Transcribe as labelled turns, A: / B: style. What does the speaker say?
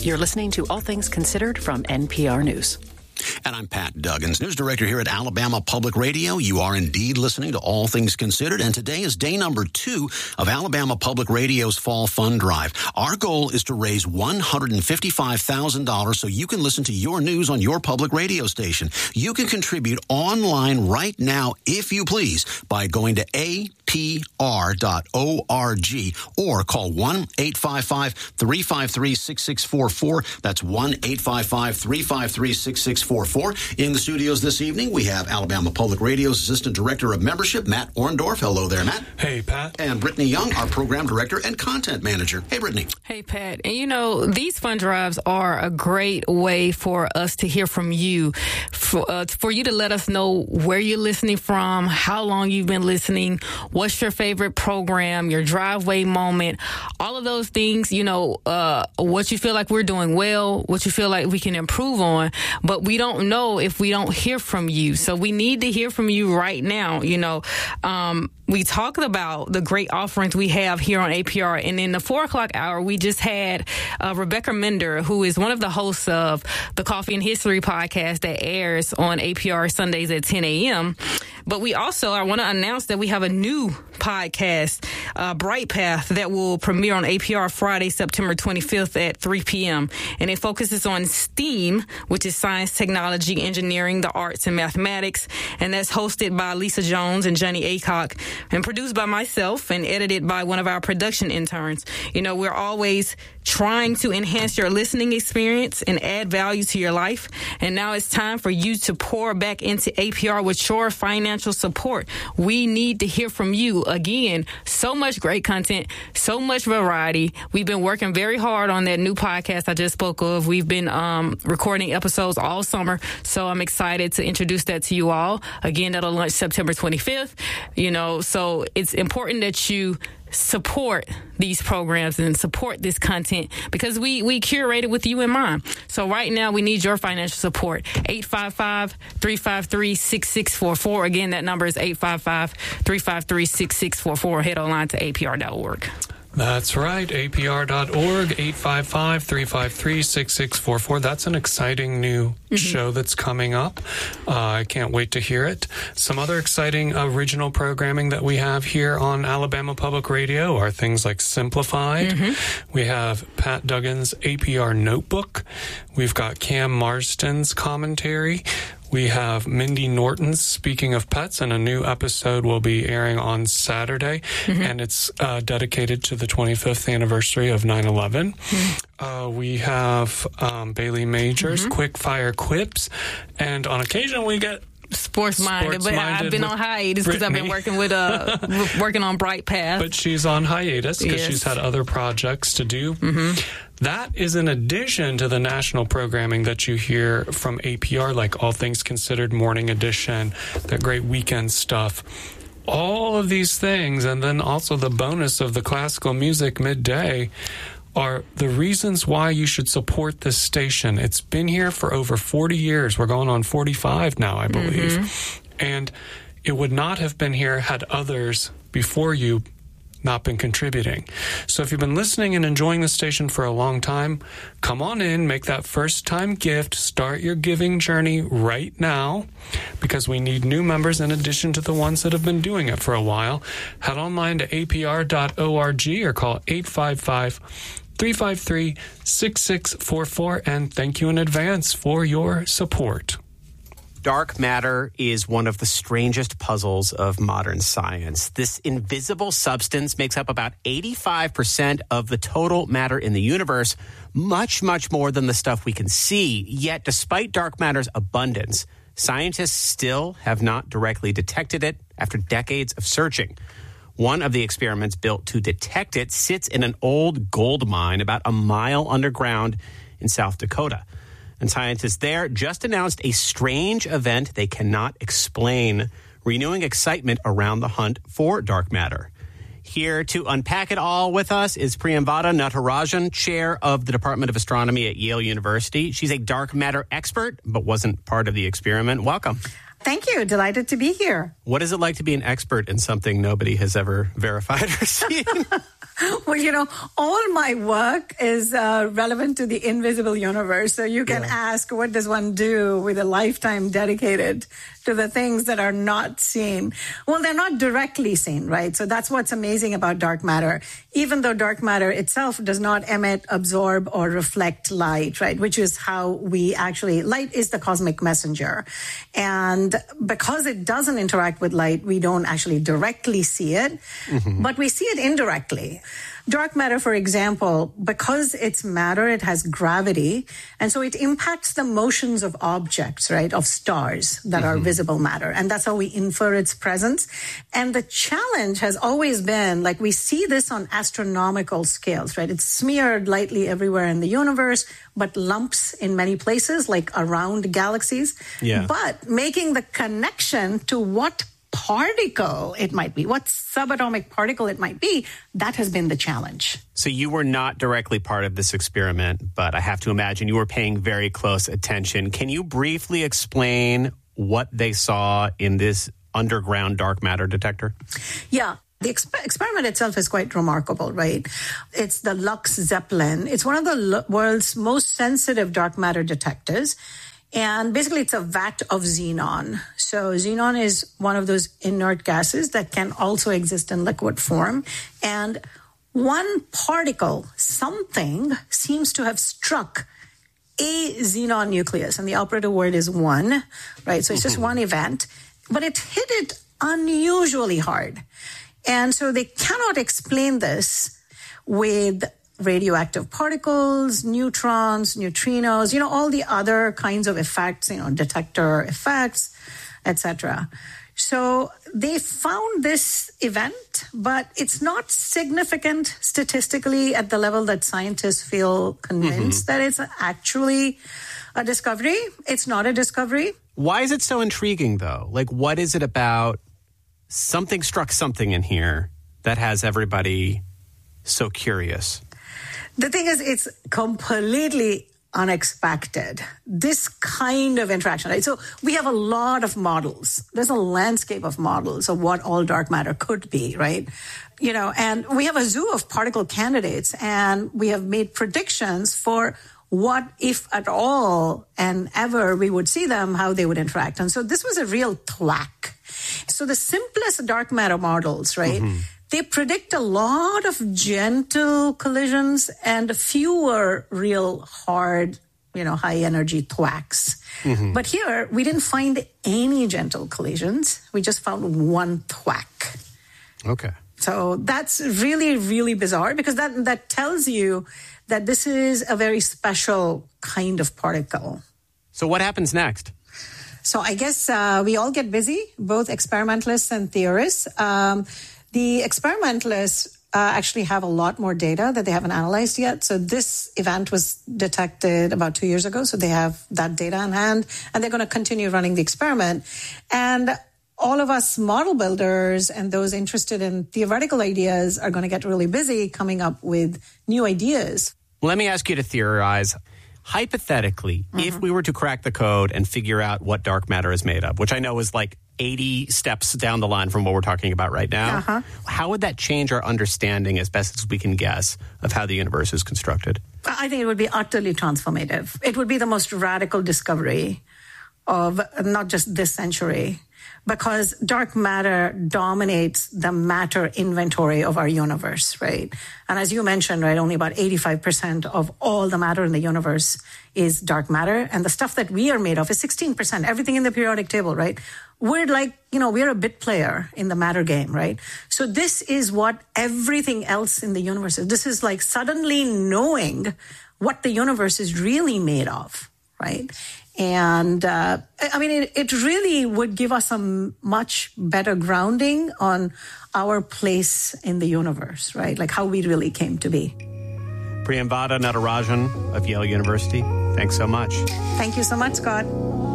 A: You're listening to All Things Considered from NPR News.
B: And I'm Pat Duggins, news director here at Alabama Public Radio. You are indeed listening to All Things Considered, and today is day number 2 of Alabama Public Radio's Fall Fund Drive. Our goal is to raise $155,000 so you can listen to your news on your public radio station. You can contribute online right now, if you please, by going to apr.org or call 1-855-353-6644. That's 1-855-353-6644. In the studios this evening, we have Alabama Public Radio's Assistant Director of Membership, Matt Orndorff. Hello there, Matt.
C: Hey, Pat.
B: And Brittany Young, our Program Director and Content Manager. Hey, Brittany.
D: Hey, Pat. And you know, these fund drives are a great way for us to hear from you, for you to let us know where you're listening from, how long you've been listening, what's your favorite program, your driveway moment, all of those things, you know, what you feel like we're doing well, what you feel like we can improve on. But we don't know if we don't hear from you. So we need to hear from you right now. You know, we talked about the great offerings we have here on APR. And in the 4 o'clock hour, we just had Rebecca Mender, who is one of the hosts of the Coffee and History podcast that airs on APR Sundays at 10 a.m. But we also, I want to announce that we have a new podcast, Bright Path, that will premiere on APR Friday, September 25th at 3 p.m. And it focuses on STEAM, which is science, technology, engineering, the arts, and mathematics. And that's hosted by Lisa Jones and Johnny Aycock, and produced by myself and edited by one of our production interns. You know, we're always trying to enhance your listening experience and add value to your life. And now it's time for you to pour back into APR with your financial support. We need to hear from you. Again, so much great content, so much variety. We've been working very hard on that new podcast I just spoke of. We've been recording episodes all summer, so I'm excited to introduce that to you all. Again, that'll launch September 25th. You know, so it's important that you support these programs and support this content because we curate it with you in mind. So right now we need your financial support. 855-353-6644. Again, that number is 855-353-6644. Head online to apr.org.
C: That's right, apr.org, 855-353-6644. That's an exciting new show that's coming up. I can't wait to hear it. Some other exciting original programming that we have here on Alabama Public Radio are things like Simplified. We have Pat Duggan's APR Notebook. We've got Cam Marston's commentary. We have Mindy Norton's Speaking of Pets, and a new episode will be airing on Saturday, and it's dedicated to the 25th anniversary of 9/11. We have Bailey Majors, Quick Fire Quips, and on occasion we get
D: Sports-minded, but I've been on hiatus because I've been working with working on Bright Path.
C: But she's on hiatus because she's had other projects to do. That is in addition to the national programming that you hear from APR, like All Things Considered Morning Edition, that great weekend stuff. All of these things, and then also the bonus of the classical music midday, are the reasons why you should support this station. It's been here for over 40 years. We're going on 45 now, I believe. And it would not have been here had others before you not been contributing. So if you've been listening and enjoying the station for a long time, come on in, make that first-time gift, start your giving journey right now, because we need new members in addition to the ones that have been doing it for a while. Head online to apr.org or call 855-353-6644, and thank you in advance for your support.
E: Dark matter is one of the strangest puzzles of modern science. This invisible substance makes up about 85% of the total matter in the universe, much, much more than the stuff we can see. Yet, despite dark matter's abundance, scientists still have not directly detected it after decades of searching. One of the experiments built to detect it sits in an old gold mine about a mile underground in South Dakota. And scientists there just announced a strange event they cannot explain, renewing excitement around the hunt for dark matter. Here to unpack it all with us is Priyamvada Natarajan, chair of the Department of Astronomy at Yale University. She's a dark matter expert, but wasn't part of the experiment. Welcome.
F: Thank you. Delighted to be here.
E: What is it like to be an expert in something nobody has ever verified or seen?
F: Well, all my work is relevant to the invisible universe. So you can ask, what does one do with a lifetime dedicated to the things that are not seen? Well, they're not directly seen, right? So that's what's amazing about dark matter. Even though dark matter itself does not emit, absorb, or reflect light, right? Which is how light is the cosmic messenger. And because it doesn't interact with light, we don't actually directly see it, but we see it indirectly. Dark matter, for example, because it's matter, it has gravity. And so it impacts the motions of objects, right, of stars that are visible matter. And that's how we infer its presence. And the challenge has always been, like, we see this on astronomical scales, right? It's smeared lightly everywhere in the universe, but lumps in many places, like around galaxies. Yeah. But making the connection to what particle it might be, what subatomic particle it might be, that has been the challenge.
E: So you were not directly part of this experiment, but I have to imagine you were paying very close attention. Can you briefly explain what they saw in this underground dark matter detector? Yeah. The experiment itself is quite remarkable, right? It's the Lux Zeppelin. It's one of the world's most sensitive dark matter detectors. And basically, it's a vat of xenon. So xenon is one of those inert gases that can also exist in liquid form. And one particle, something, seems to have struck a xenon nucleus. And the operative word is one, right? So it's just one event. But it hit it unusually hard. And so they cannot explain this with radioactive particles, neutrons, neutrinos, all the other kinds of effects, detector effects, etc. So they found this event, but it's not significant statistically at the level that scientists feel convinced that it's actually a discovery. It's not a discovery. Why is it so intriguing, though? Like, what is it about something struck something in here that has everybody so curious? The thing is, it's completely unexpected, this kind of interaction, right? So we have a lot of models. There's a landscape of models of what all dark matter could be, right? And we have a zoo of particle candidates, and we have made predictions for what, if at all and ever we would see them, how they would interact. And so this was a real thwack. So the simplest dark matter models, right? They predict a lot of gentle collisions and fewer real hard, high energy thwacks. But here, we didn't find any gentle collisions. We just found one thwack. Okay. So that's really, really bizarre, because that tells you that this is a very special kind of particle. So what happens next? So I guess we all get busy, both experimentalists and theorists. The experimentalists actually have a lot more data that they haven't analyzed yet. So this event was detected about 2 years ago. So they have that data in hand, and they're going to continue running the experiment. And all of us model builders and those interested in theoretical ideas are going to get really busy coming up with new ideas. Let me ask you to theorize. Hypothetically, if we were to crack the code and figure out what dark matter is made of, which I know is like 80 steps down the line from what we're talking about right now, how would that change our understanding, as best as we can guess, of how the universe is constructed? I think it would be utterly transformative. It would be the most radical discovery of not just this century, because dark matter dominates the matter inventory of our universe, right? And as you mentioned, right, only about 85% of all the matter in the universe is dark matter. And the stuff that we are made of is 16%, everything in the periodic table, right? We're like, we're a bit player in the matter game, right? So this is what everything else in the universe is. This is like suddenly knowing what the universe is really made of, right? And it really would give us a much better grounding on our place in the universe, right? Like how we really came to be. Priyamvada Natarajan of Yale University, thanks so much. Thank you so much, Scott.